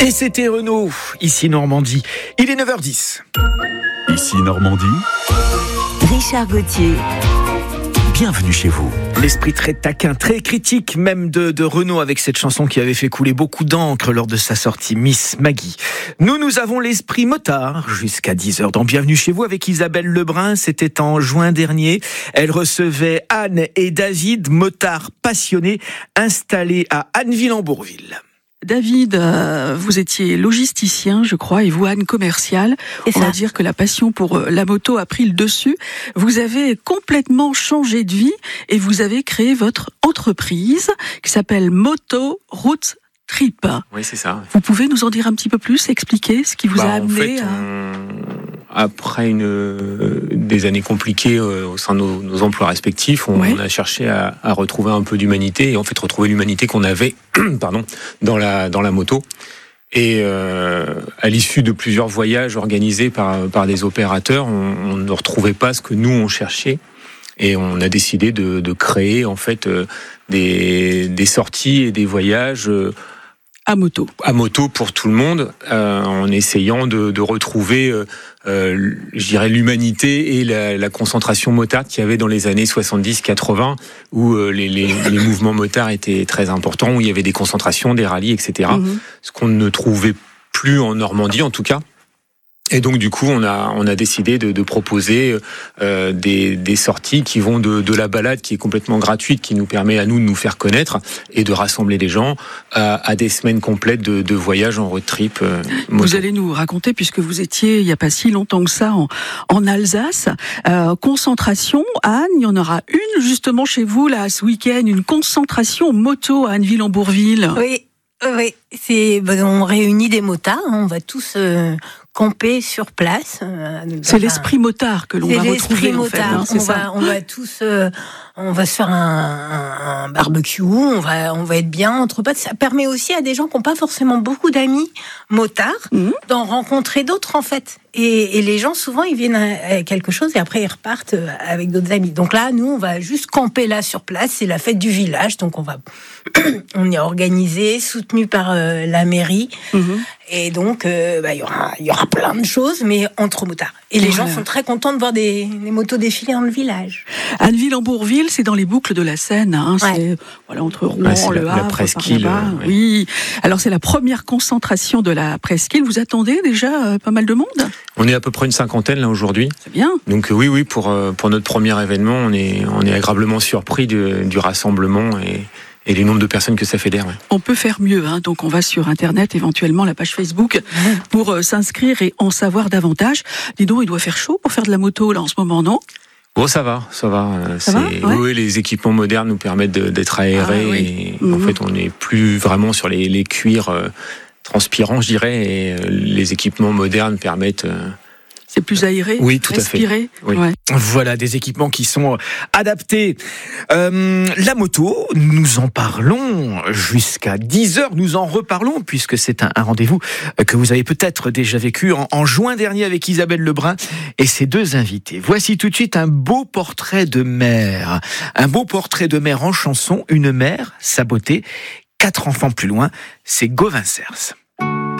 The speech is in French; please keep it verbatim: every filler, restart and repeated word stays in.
Et c'était Renaud, ici Normandie. Il est neuf heures dix. Ici Normandie. Richard Gauthier. Bienvenue chez vous. L'esprit très taquin, très critique même de, de Renaud avec cette chanson qui avait fait couler beaucoup d'encre lors de sa sortie, Miss Maggie. Nous, nous avons l'esprit motard jusqu'à dix heures. Donc bienvenue chez vous avec Isabelle Lebrun. C'était en juin dernier. Elle recevait Anne et David, motards passionnés, installés à Anneville-en-Bourville. David, euh, vous étiez logisticien, je crois, et vous, Anne, commerciale. C'est On ça. va dire que la passion pour euh, la moto a pris le dessus. Vous avez complètement changé de vie et vous avez créé votre entreprise qui s'appelle Moto Route Trip. Oui, c'est ça. Vous pouvez nous en dire un petit peu plus, expliquer ce qui vous Bah, a amené en fait, à... on- après une, euh, des années compliquées euh, au sein de nos, nos emplois respectifs, on, Ouais. on a cherché à, à retrouver un peu d'humanité et en fait retrouver l'humanité qu'on avait pardon, dans, la, dans la moto. Et euh, à l'issue de plusieurs voyages organisés par, par des opérateurs, on, on ne retrouvait pas ce que nous on cherchait. Et on a décidé de, de créer en fait euh, des, des sorties et des voyages euh, à moto. à moto pour tout le monde, euh, en essayant de, de retrouver, euh, euh, je dirais, l'humanité et la, la concentration motarde qu'il y avait dans les années soixante-dix quatre-vingts, où euh, les, les, les mouvements motards étaient très importants, où il y avait des concentrations, des rallyes, et cetera. Mhm. Ce qu'on ne trouvait plus en Normandie, en tout cas. Et donc du coup, on a on a décidé de, de proposer euh, des, des sorties qui vont de, de la balade qui est complètement gratuite, qui nous permet à nous de nous faire connaître et de rassembler les gens, à, à des semaines complètes de, de voyages en road trip. Euh, moto. Vous allez nous raconter, puisque vous étiez il n'y a pas si longtemps que ça en, en Alsace, euh, concentration. Anne, il y en aura une justement chez vous là ce week-end, une concentration moto à Anneville-en-Bourville. Oui, oui, c'est ben, on réunit des motards, hein, on va tous euh, camper sur place. euh, C'est dans l'esprit motard que l'on C'est va l'esprit retrouver en fait. motard. hein, c'est on ça. va, on va tous, euh, on va se faire un, un, un barbecue. On va, on va être bien entre potes. Ça permet aussi à des gens qui n'ont pas forcément beaucoup d'amis motards Mhm. d'en rencontrer d'autres en fait. Et, et les gens souvent ils viennent avec quelque chose et après ils repartent avec d'autres amis. Donc là, nous, on va juste camper là sur place. C'est la fête du village, donc on va, on est organisé, soutenu par euh, la mairie. Mhm. Et donc, euh, bah, il y aura, il y aura plein de choses, mais entre motards. Et les Voilà. gens sont très contents de voir des, des motos défiler dans le village. Anneville-en-Bourville, c'est dans les boucles de la Seine. Hein, Ouais. c'est voilà entre Rouen, Ouais, c'est Le la- la Havre, presqu'île, par là-bas. euh, ouais. Oui. Alors c'est la première concentration de la presqu'île. Vous attendez déjà euh, pas mal de monde. On est à peu près une cinquantaine là aujourd'hui. C'est bien. Donc euh, oui, oui, pour euh, pour notre premier événement, on est on est agréablement surpris du, du rassemblement et et du nombre de personnes que ça fédère. Ouais. On peut faire mieux, hein. Donc on va sur Internet, éventuellement la page Facebook, pour euh, s'inscrire et en savoir davantage. Dis donc, il doit faire chaud pour faire de la moto là en ce moment, non? Bon, ça va, ça va. euh, Ça c'est- va, ouais. oui, oui, les équipements modernes nous permettent de- d'être aérés. Ah, oui. Et en Mhm. fait, on n'est plus vraiment sur les, les cuirs euh, transpirants, je dirais. Et euh, les équipements modernes permettent. euh, C'est plus aéré, Oui, tout à fait. respirer. Oui. Ouais. Voilà, des équipements qui sont adaptés. Euh, la moto, nous en parlons jusqu'à dix heures, nous en reparlons, puisque c'est un, un rendez-vous que vous avez peut-être déjà vécu en, en juin dernier avec Isabelle Lebrun et ses deux invités. Voici tout de suite un beau portrait de mère. Un beau portrait de mère en chanson, une mère, sa beauté, quatre enfants plus loin, c'est Gauvin Cers.